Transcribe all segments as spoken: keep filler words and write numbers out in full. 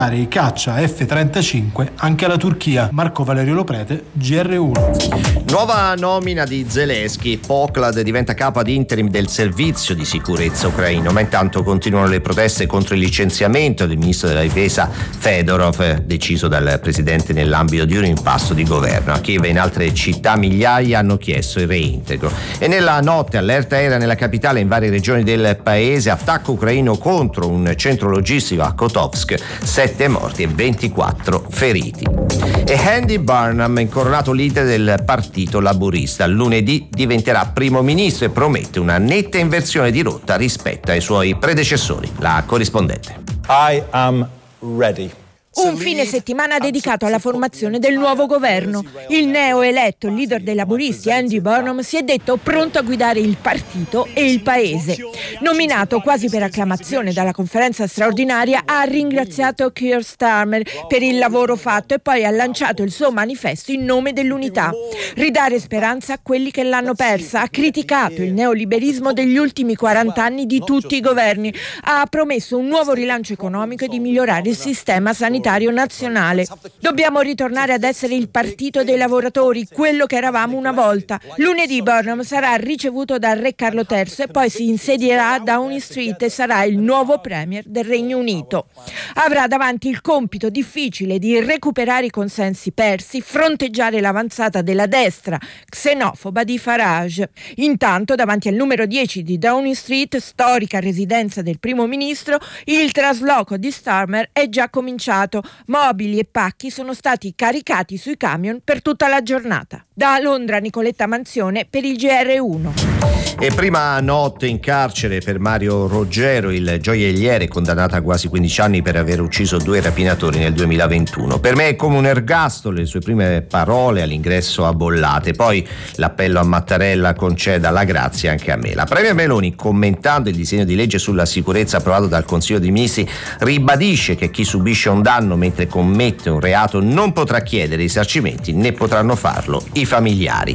i caccia F trentacinque anche alla Turchia. Marco Valerio Loprete, G R uno. Nuova nomina di Zelensky. Poklad diventa capo ad interim del servizio di sicurezza ucraino, ma intanto continuano le proteste contro il licenziamento del ministro della difesa Fedorov, deciso dal presidente nell'ambito di un impasto di governo. A Kiev e in altre città migliaia hanno chiesto il reintegro. E nella notte allerta aerea nella capitale e in varie regioni del paese, attacco ucraino contro un centro logistico a Kotovsk, sette morti e ventiquattro feriti. E Andy Burnham, incoronato leader del partito laburista, lunedì diventerà primo ministro e promette una netta inversione di rotta rispetto ai suoi predecessori. La corrispondente. I am ready. Un fine settimana dedicato alla formazione del nuovo governo. Il neoeletto leader dei laburisti Andy Burnham si è detto pronto a guidare il partito e il paese. Nominato quasi per acclamazione dalla conferenza straordinaria, ha ringraziato Keir Starmer per il lavoro fatto e poi ha lanciato il suo manifesto in nome dell'unità. Ridare speranza a quelli che l'hanno persa. Ha criticato il neoliberismo degli ultimi quaranta anni di tutti i governi. Ha promesso un nuovo rilancio economico e di migliorare il sistema sanitario nazionale. Dobbiamo ritornare ad essere il partito dei lavoratori, quello che eravamo una volta. Lunedì Burnham sarà ricevuto dal re Carlo terzo e poi si insedierà a Downing Street e sarà il nuovo premier del Regno Unito. Avrà davanti il compito difficile di recuperare i consensi persi, fronteggiare l'avanzata della destra xenofoba di Farage. Intanto, davanti al numero dieci di Downing Street, storica residenza del primo ministro, il trasloco di Starmer è già cominciato. Mobili e pacchi sono stati caricati sui camion per tutta la giornata. Da Londra, Nicoletta Manzione per il G R uno. E prima notte in carcere per Mario Roggero, il gioielliere condannato a quasi quindici anni per aver ucciso due rapinatori nel duemilaventuno. Per me è come un ergastolo, le sue prime parole all'ingresso a Bollate. Poi l'appello a Mattarella: conceda la grazia anche a me. La Premier Meloni, commentando il disegno di legge sulla sicurezza approvato dal Consiglio dei Ministri, ribadisce che chi subisce un danno mentre commette un reato non potrà chiedere risarcimenti, né potranno farlo i familiari.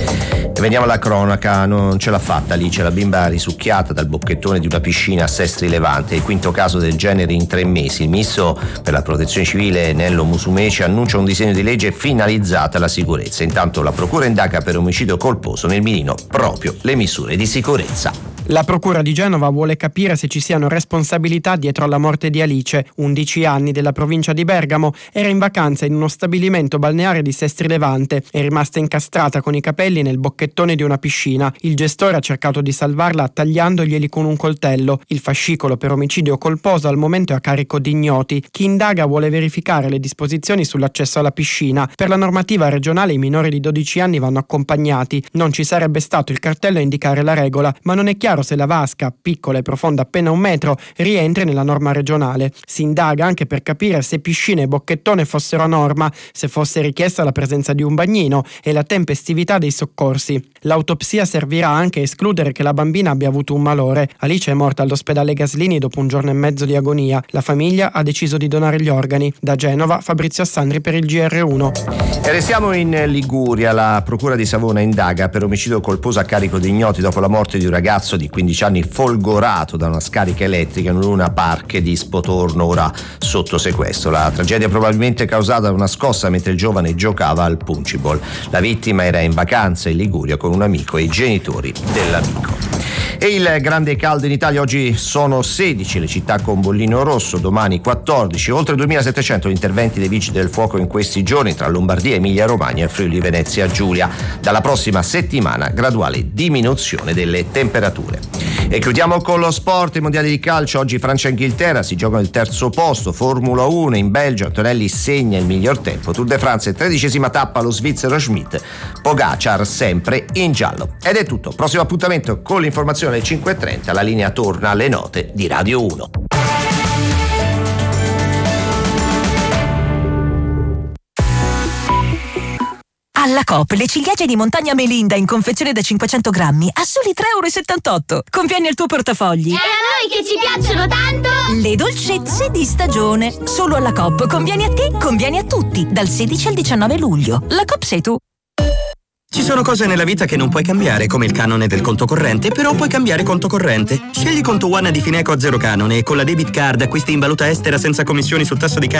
E veniamo alla cronaca. Non ce l'ha fatta Alice, la bimba risucchiata dal bocchettone di una piscina a Sestri Levante, il quinto caso del genere in tre mesi. Il ministro per la protezione civile Nello Musumeci annuncia un disegno di legge finalizzato alla sicurezza. Intanto la procura indaga per omicidio colposo nel mirino proprio le misure di sicurezza. La procura di Genova vuole capire se ci siano responsabilità dietro alla morte di Alice, undici anni, della provincia di Bergamo. Era in vacanza in uno stabilimento balneare di Sestri Levante. È rimasta incastrata con i capelli nel bocchettone di una piscina. Il gestore ha cercato di salvarla tagliandoglieli con un coltello. Il fascicolo per omicidio colposo al momento è a carico di ignoti. Chi indaga vuole verificare le disposizioni sull'accesso alla piscina. Per la normativa regionale i minori di dodici anni vanno accompagnati. Non ci sarebbe stato il cartello a indicare la regola, ma non è chiaro se la vasca, piccola e profonda appena un metro, rientri nella norma regionale. Si indaga anche per capire se piscina e bocchettone fossero a norma, se fosse richiesta la presenza di un bagnino e la tempestività dei soccorsi. L'autopsia servirà anche a escludere che la bambina abbia avuto un malore. Alice è morta all'ospedale Gaslini dopo un giorno e mezzo di agonia. La famiglia ha deciso di donare gli organi. Da Genova, Fabrizio Assandri per il G R uno. E restiamo in Liguria. La procura di Savona indaga per omicidio colposo a carico di ignoti dopo la morte di un ragazzo di quindici anni folgorato da una scarica elettrica in un Luna Park di Spotorno, ora sotto sequestro. La tragedia probabilmente causata da una scossa mentre il giovane giocava al punciball. La vittima era in vacanza in Liguria con un amico e i genitori dell'amico. E il grande caldo in Italia: oggi sono sedici le città con bollino rosso, domani quattordici, oltre duemilasettecento gli interventi dei vigili del fuoco in questi giorni tra Lombardia, Emilia Romagna e Friuli Venezia Giulia. Dalla prossima settimana graduale diminuzione delle temperature. E chiudiamo con lo sport, i mondiali di calcio. Oggi Francia e Inghilterra si giocano il terzo posto. Formula uno in Belgio, Antonelli segna il miglior tempo. Tour de France, tredicesima tappa, lo svizzero Schmidt. Pogacar sempre in giallo. Ed è tutto, prossimo appuntamento con l'informazione alle cinque e trenta. La linea torna alle note di Radio uno. Alla Coop le ciliegie di montagna Melinda in confezione da cinquecento grammi a soli tre virgola settantotto euro. Conviene al tuo portafogli. E a noi che ci piacciono tanto! Le dolcezze di stagione. Solo alla Coop. Conviene a te, conviene a tutti. Dal sedici al diciannove luglio. La Coop sei tu. Ci sono cose nella vita che non puoi cambiare, come il canone del conto corrente, però puoi cambiare conto corrente. Scegli Conto One di Fineco a zero canone e con la debit card acquisti in valuta estera senza commissioni sul tasso di cambio.